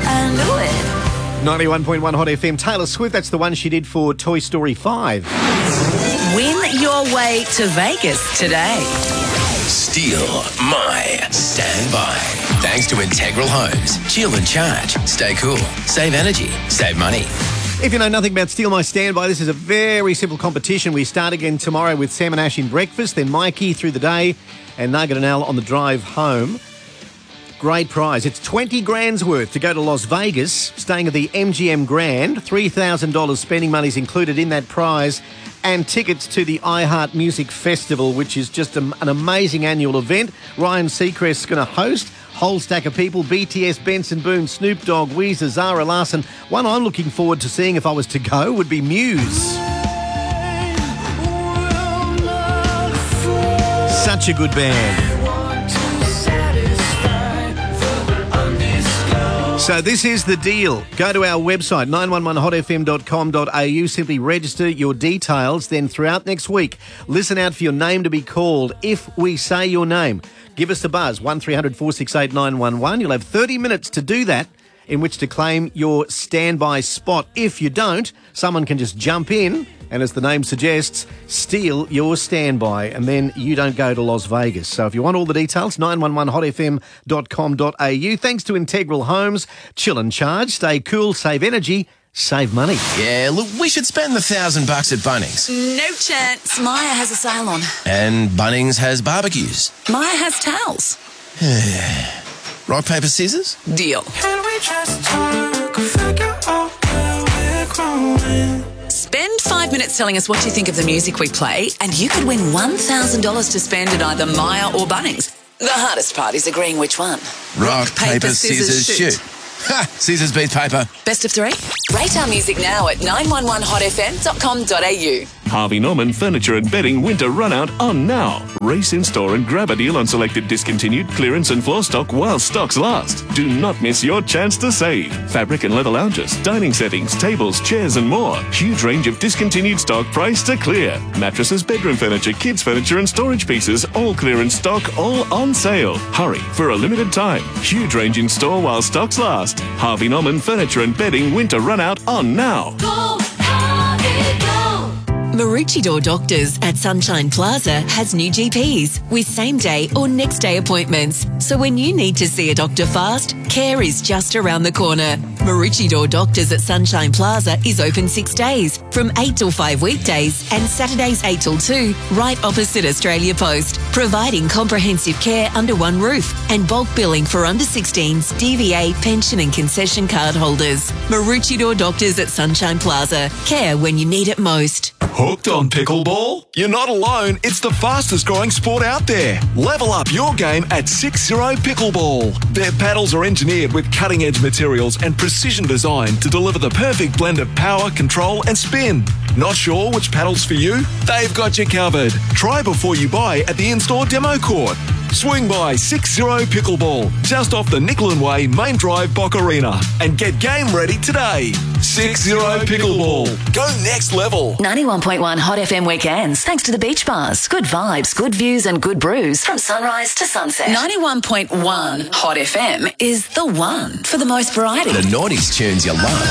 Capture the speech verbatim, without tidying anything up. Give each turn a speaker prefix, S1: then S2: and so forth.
S1: I knew it.
S2: ninety-one point one Hot F M. Taylor Swift, that's the one she did for Toy Story five.
S1: Win your way to Vegas today.
S3: Steal my standby. Thanks to Integral Homes. Chill and charge. Stay cool. Save energy. Save money.
S2: If you know nothing about Steal My Standby, this is a very simple competition. We start again tomorrow with Sam and Ash in breakfast, then Mikey through the day, and Nugget and Al on the drive home. Great prize. It's twenty grand's worth to go to Las Vegas, staying at the M G M Grand. three thousand dollars spending money's included in that prize, and tickets to the iHeart Music Festival, which is just a, an amazing annual event. Ryan Seacrest's going to host. Whole stack of people, B T S, Benson Boone, Snoop Dogg, Weezer, Zara Larsson. One I'm looking forward to seeing if I was to go would be Muse. Such a good band. So this is the deal. Go to our website, nine one one hot f m dot com dot a u. Simply register your details. Then throughout next week, listen out for your name to be called. If we say your name, give us a buzz, one three hundred four six eight nine one one. You'll have thirty minutes to do that, in which to claim your standby spot. If you don't, someone can just jump in and, as the name suggests, steal your standby, and then you don't go to Las Vegas. So if you want all the details, nine one one hot f m dot com dot a u. Thanks to Integral Homes. Chill and charge. Stay cool. Save energy. Save money.
S3: Yeah, look, we should spend the thousand bucks at Bunnings.
S1: No chance. Maya has a sale on.
S3: And Bunnings has barbecues.
S1: Maya has towels.
S3: Rock, paper, scissors?
S1: Deal.
S4: Can we just talk, figure out where we're growing?
S1: Spend five minutes telling us what you think of the music we play, and you could win one thousand dollars to spend at either Maya or Bunnings. The hardest part is agreeing which one.
S3: Rock, paper, scissors, shoot. Ha! Scissors beat paper.
S1: Best of three? Rate our music now at nine one one hot f m dot com dot a u.
S5: Harvey Norman Furniture and Bedding Winter Run Out on now. Race in store and grab a deal on selected discontinued, clearance and floor stock while stocks last. Do not miss your chance to save. Fabric and leather lounges, dining settings, tables, chairs and more. Huge range of discontinued stock priced to clear. Mattresses, bedroom furniture, kids furniture and storage pieces, all clearance stock, all on sale. Hurry for a limited time. Huge range in store while stocks last. Harvey Norman Furniture and Bedding Winter Run Out on now.
S6: Go, Harvey, go!
S7: Maroochydore Doctors at Sunshine Plaza has new G Ps with same-day or next-day appointments. So when you need to see a doctor fast, care is just around the corner. Maroochydore Doctors at Sunshine Plaza is open six days, from eight till five weekdays and Saturdays eight till two, right opposite Australia Post, providing comprehensive care under one roof and bulk billing for under sixteens, D V A, pension and concession card holders. Maroochydore Doctors at Sunshine Plaza. Care when you need it most.
S8: Hooked on pickleball? You're not alone. It's the fastest growing sport out there. Level up your game at six zero Pickleball. Their paddles are engineered with cutting edge materials and precision design to deliver the perfect blend of power, control and spin. Not sure which paddle's for you? They've got you covered. Try before you buy at the in-store demo court. Swing by six zero Pickleball, just off the Nicklin Way Main Drive Bock Arena, and get game ready today. six zero Pickleball. Go next level.
S1: ninety-one point one Hot F M weekends, thanks to the beach bars. Good vibes, good views and good brews from sunrise to sunset. ninety-one point one Hot F M is the one for the most variety.
S3: The noughties tunes you love.